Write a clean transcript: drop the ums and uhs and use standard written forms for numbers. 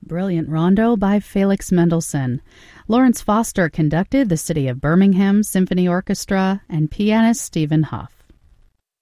Brilliant Rondo by Felix Mendelssohn. Lawrence Foster conducted the City of Birmingham Symphony Orchestra and pianist Stephen Huff.